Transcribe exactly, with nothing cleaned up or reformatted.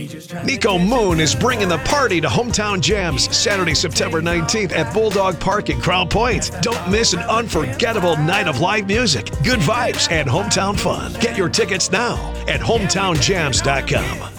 Nico Moon is bringing the party to Hometown Jams Saturday, September nineteenth at Bulldog Park in Crown Point. Don't miss an unforgettable night of live music, good vibes, and hometown fun. Get your tickets now at hometown jams dot com.